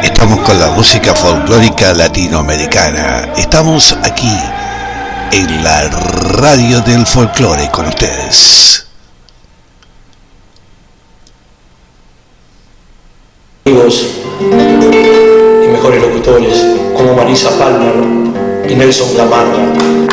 Estamos con la música folclórica latinoamericana. Estamos aquí en la radio del folclore con ustedes. Amigos y mejores locutores como Marisa Palmer y Nelson Gamarra.